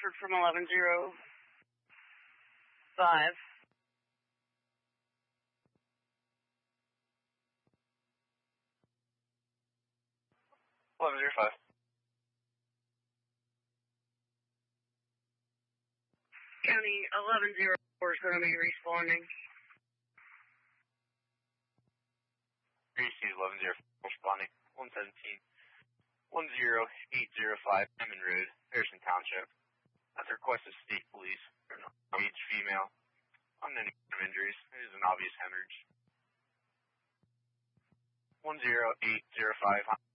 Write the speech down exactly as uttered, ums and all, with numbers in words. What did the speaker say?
transferred from eleven zero five. eleven zero five. County eleven zero four is going to be responding. Receive eleven zero four responding. one seventeen. one zero eight zero five Hammond Road, Harrison Township. At the request of state police, age female, unindicated injuries. It is an obvious hemorrhage. one zero eight zero five